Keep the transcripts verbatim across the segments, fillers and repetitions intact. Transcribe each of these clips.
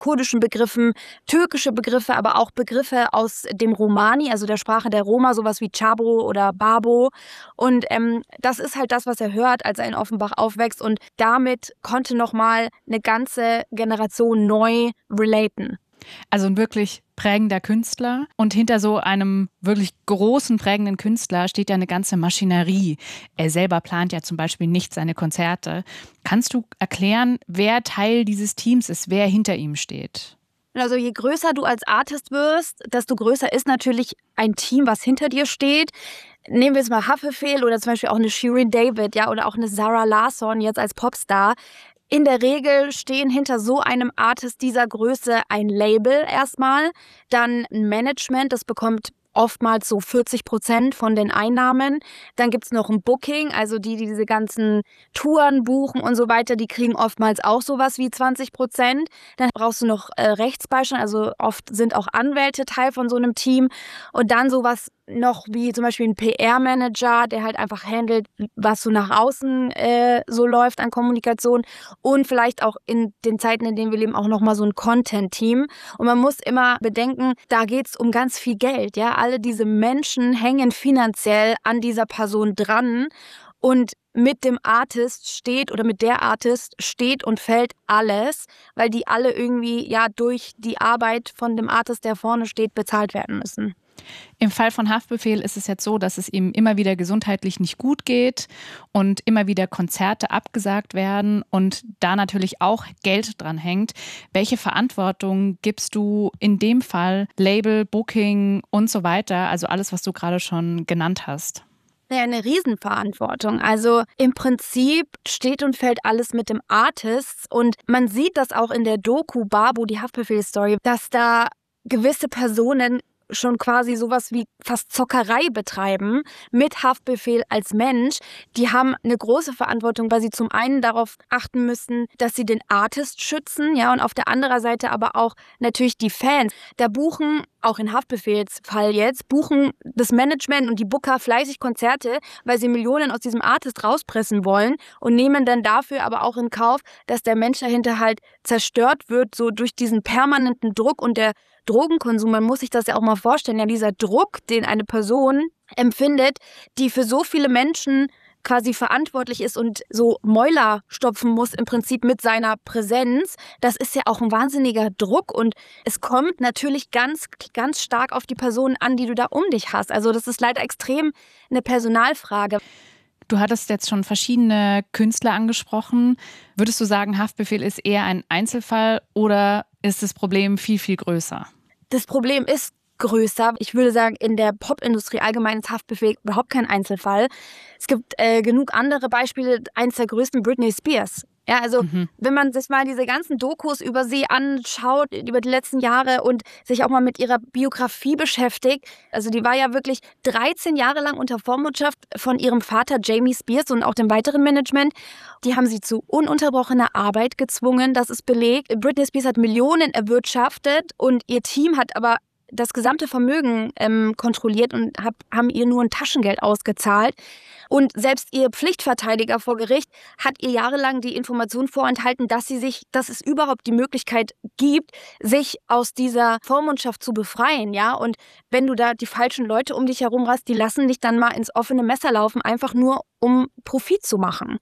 kurdischen Begriffen, türkische Begriffe, aber auch Begriffe aus dem Romani, also der Sprache der Roma, sowas wie Chabro oder Babo. Und ähm, das ist halt das, was er hört, als er in Offenbach aufwächst. Und damit konnte nochmal eine ganze Generation neu relaten. Also ein wirklich prägender Künstler. Und hinter so einem wirklich großen, prägenden Künstler steht ja eine ganze Maschinerie. Er selber plant ja zum Beispiel nicht seine Konzerte. Kannst du erklären, wer Teil dieses Teams ist, wer hinter ihm steht? Also je größer du als Artist wirst, desto größer ist natürlich ein Team, was hinter dir steht. Nehmen wir jetzt mal Haftbefehl oder zum Beispiel auch eine Shirin David, ja, oder auch eine Zara Larsson jetzt als Popstar. In der Regel stehen hinter so einem Artist dieser Größe ein Label erstmal, dann ein Management, das bekommt oftmals so vierzig Prozent von den Einnahmen. Dann gibt's noch ein Booking, also die, die diese ganzen Touren buchen und so weiter, die kriegen oftmals auch sowas wie zwanzig Prozent. Dann brauchst du noch äh, Rechtsbeistand, also oft sind auch Anwälte Teil von so einem Team. Und dann sowas noch wie zum Beispiel ein P R-Manager, der halt einfach handelt, was so nach außen äh, so läuft an Kommunikation, und vielleicht auch in den Zeiten, in denen wir leben, auch nochmal so ein Content-Team. Und man muss immer bedenken, da geht's um ganz viel Geld, ja. Alle diese Menschen hängen finanziell an dieser Person dran, und mit dem Artist steht oder mit der Artist steht und fällt alles, weil die alle irgendwie ja durch die Arbeit von dem Artist, der vorne steht, bezahlt werden müssen. Im Fall von Haftbefehl ist es jetzt so, dass es ihm immer wieder gesundheitlich nicht gut geht und immer wieder Konzerte abgesagt werden und da natürlich auch Geld dran hängt. Welche Verantwortung gibst du in dem Fall Label, Booking und so weiter, also alles, was du gerade schon genannt hast? Ja, eine Riesenverantwortung. Also im Prinzip steht und fällt alles mit dem Artist, und man sieht das auch in der Doku Babo, die Haftbefehl-Story, dass da gewisse Personen schon quasi sowas wie fast Zockerei betreiben mit Haftbefehl als Mensch. Die haben eine große Verantwortung, weil sie zum einen darauf achten müssen, dass sie den Artist schützen, ja, und auf der anderen Seite aber auch natürlich die Fans. Da buchen, auch in Haftbefehlsfall jetzt, buchen das Management und die Booker fleißig Konzerte, weil sie Millionen aus diesem Artist rauspressen wollen, und nehmen dann dafür aber auch in Kauf, dass der Mensch dahinter halt zerstört wird, so durch diesen permanenten Druck und der Drogenkonsum. Man muss sich das ja auch mal vorstellen, ja, dieser Druck, den eine Person empfindet, die für so viele Menschen quasi verantwortlich ist und so Mäuler stopfen muss im Prinzip mit seiner Präsenz, das ist ja auch ein wahnsinniger Druck, und es kommt natürlich ganz, ganz stark auf die Personen an, die du da um dich hast. Also das ist leider extrem eine Personalfrage. Du hattest jetzt schon verschiedene Künstler angesprochen. Würdest du sagen, Haftbefehl ist eher ein Einzelfall oder ist das Problem viel, viel größer? Das Problem ist größer. Ich würde sagen, in der Popindustrie allgemein ist Haftbefehl überhaupt kein Einzelfall. Es gibt äh, genug andere Beispiele. Eins der größten, Britney Spears. Ja, also mhm. wenn man sich mal diese ganzen Dokus über sie anschaut, über die letzten Jahre, und sich auch mal mit ihrer Biografie beschäftigt, also die war ja wirklich dreizehn Jahre lang unter Vormundschaft von ihrem Vater Jamie Spears und auch dem weiteren Management. Die haben sie zu ununterbrochener Arbeit gezwungen, das ist belegt. Britney Spears hat Millionen erwirtschaftet, und ihr Team hat aber das gesamte Vermögen ähm, kontrolliert und hab, haben ihr nur ein Taschengeld ausgezahlt. Und selbst ihr Pflichtverteidiger vor Gericht hat ihr jahrelang die Information vorenthalten, dass sie sich, dass es überhaupt die Möglichkeit gibt, sich aus dieser Vormundschaft zu befreien, ja. Und wenn du da die falschen Leute um dich herum hast, die lassen dich dann mal ins offene Messer laufen, einfach nur um Profit zu machen.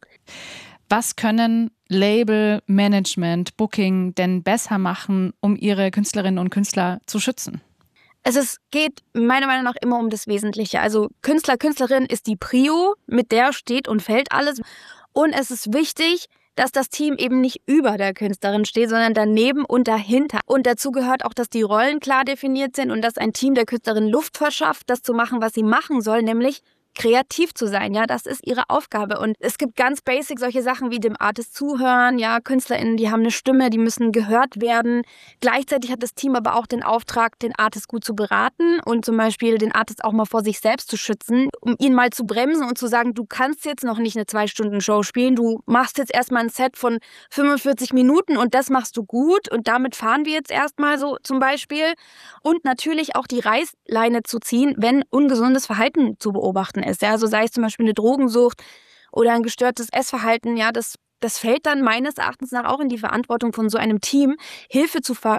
Was können Label, Management, Booking denn besser machen, um ihre Künstlerinnen und Künstler zu schützen? Es ist, geht meiner Meinung nach immer um das Wesentliche. Also Künstler, Künstlerin ist die Prio, mit der steht und fällt alles. Und es ist wichtig, dass das Team eben nicht über der Künstlerin steht, sondern daneben und dahinter. Und dazu gehört auch, dass die Rollen klar definiert sind und dass ein Team der Künstlerin Luft verschafft, das zu machen, was sie machen soll, nämlich kreativ zu sein, ja, das ist ihre Aufgabe. Und es gibt ganz basic solche Sachen wie dem Artist zuhören, ja, KünstlerInnen, die haben eine Stimme, die müssen gehört werden. Gleichzeitig hat das Team aber auch den Auftrag, den Artist gut zu beraten und zum Beispiel den Artist auch mal vor sich selbst zu schützen, um ihn mal zu bremsen und zu sagen, du kannst jetzt noch nicht eine Zwei-Stunden-Show spielen, du machst jetzt erstmal ein Set von fünfundvierzig Minuten und das machst du gut und damit fahren wir jetzt erstmal so zum Beispiel. Und natürlich auch die Reißleine zu ziehen, wenn ungesundes Verhalten zu beobachten ist. Ja, also sei es zum Beispiel eine Drogensucht oder ein gestörtes Essverhalten, ja, das das fällt dann meines Erachtens nach auch in die Verantwortung von so einem Team, Hilfe zu